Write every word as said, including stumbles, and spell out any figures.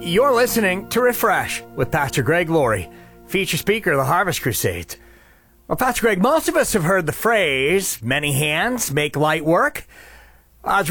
You're listening to Refresh with Pastor Greg Laurie, feature speaker of the Harvest Crusade. Well, Pastor Greg, most of us have heard the phrase, many hands make light work. Uh,